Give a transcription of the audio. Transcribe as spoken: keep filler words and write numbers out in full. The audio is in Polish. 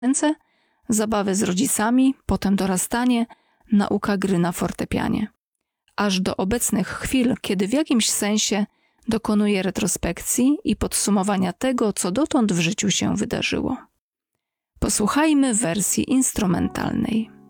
ręce, zabawy z rodzicami, potem dorastanie, nauka gry na fortepianie. Aż do obecnych chwil, kiedy w jakimś sensie dokonuje retrospekcji i podsumowania tego, co dotąd w życiu się wydarzyło. Posłuchajmy wersji instrumentalnej.